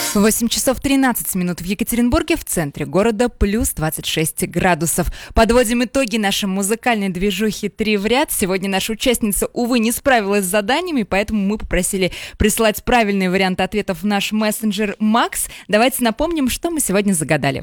8 часов 13 минут в Екатеринбурге, в центре города плюс 26 градусов. Подводим итоги нашей музыкальной движухи «Три в ряд». Сегодня наша участница, увы, не справилась с заданиями, поэтому мы попросили присылать правильные варианты ответов в наш мессенджер Макс. Давайте напомним, что мы сегодня загадали.